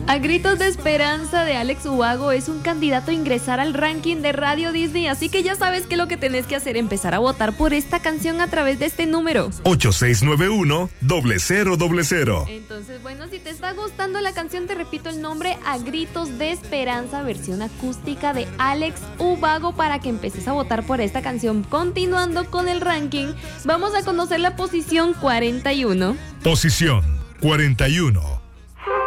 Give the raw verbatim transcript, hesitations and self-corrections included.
A Gritos de Esperanza de Alex Ubago es un candidato a ingresar al ranking de Radio Disney, así que ya sabes que lo que tenés que hacer es empezar a votar por esta canción a través de este número ocho seis nueve uno, cero cero cero. Entonces, bueno, si te está gustando la canción, te repito el nombre: A Gritos de Esperanza, versión acústica de Alex Ubago, para que empeces a votar por esta canción. Continuando con el ranking, vamos a conocer la posición cuarenta y uno. Posición cuarenta y uno.